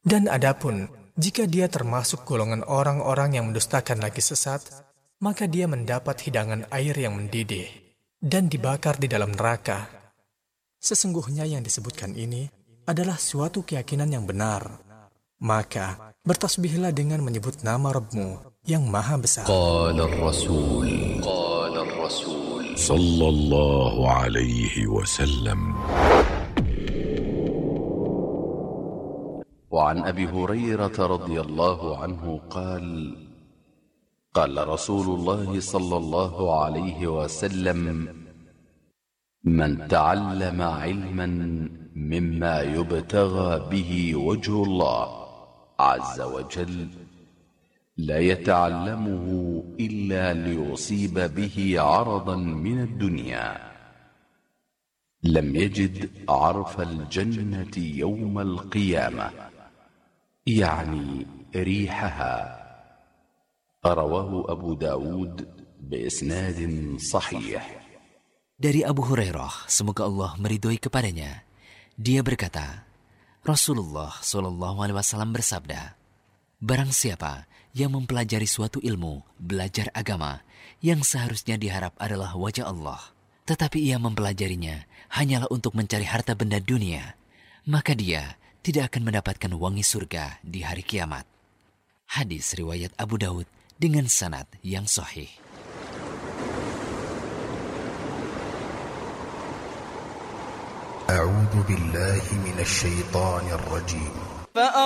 Dan adapun jika dia termasuk golongan orang-orang yang mendustakan lagi sesat, maka dia mendapat hidangan air yang mendidih dan dibakar di dalam neraka. Sesungguhnya yang disebutkan ini adalah suatu keyakinan yang benar. Maka bertasbihlah dengan menyebut nama Rabbmu yang maha besar. Qala ar-rasul sallallahu alaihi wasallam. وعن أبي هريرة رضي الله عنه قال قال رسول الله صلى الله عليه وسلم من تعلم علما مما يبتغى به وجه الله عز وجل لا يتعلمه إلا ليصيب به عرضا من الدنيا لم يجد عرف الجنة يوم القيامة يعني ريحها. رواه أبو داود بإسناد صحيح. Dari Abu Hurairah, semoga Allah meridhoi kepadanya, dia berkata, Rasulullah SAW bersabda, barang siapa yang mempelajari suatu ilmu, belajar agama, yang seharusnya diharap adalah wajah Allah, tetapi ia mempelajarinya hanyalah untuk mencari harta benda dunia, maka dia tidak akan mendapatkan wangi surga di hari kiamat. Hadis riwayat Abu Daud dengan sanad yang sahih. A'udzu billahi minasy syaithanir rajim.